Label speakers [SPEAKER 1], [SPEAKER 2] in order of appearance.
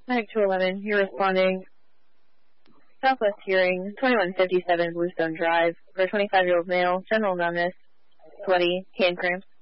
[SPEAKER 1] Medic 211, you're responding. Southwest Hearing, 2157 Bluestone Drive, for a 25-year-old male, general numbness, sweaty, hand cramps.